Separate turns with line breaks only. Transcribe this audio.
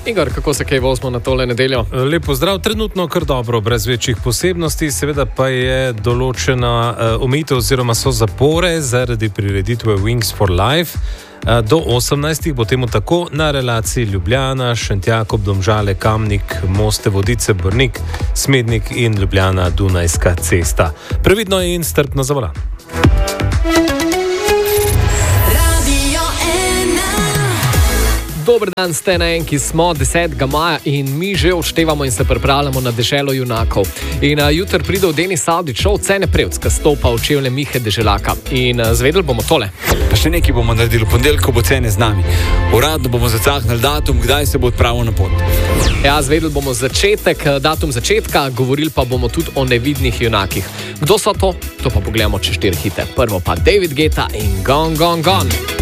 Igor, kako se kaj vozimo na tole nedeljo?
Lep pozdrav, trenutno kar dobro, brez večjih posebnosti, seveda pa je določena omejitev oziroma so zapore zaradi prireditve Wings for Life. Do 18. bo temu tako na relaciji Ljubljana, Šentjakob, Domžale, Kamnik, Moste, Vodice, Brnik, Smednik in Ljubljana, Dunajska cesta. Previdno in strpno za volan.
Dober dan, ste na enki, smo 10. maja in mi že odštevamo in se pripravljamo na deželo junakov. In jutri pride v Denis Savdič šov Cene Prevc, stopa v čevlje Mihe Deželaka. In zvedeli bomo tole.
Pa še nekaj bomo naredili, v ponedeljek, ko bo Cene z nami. Uradno bomo zacahnili datum, kdaj se bo odpravil na pot.
Ja, zvedeli bomo datum začetka, govorili pa bomo tudi o nevidnih junakih. Kdo so to? To pa pogledamo čez 4 hite. Prvo pa David Guetta in Gone, Gone, Gone.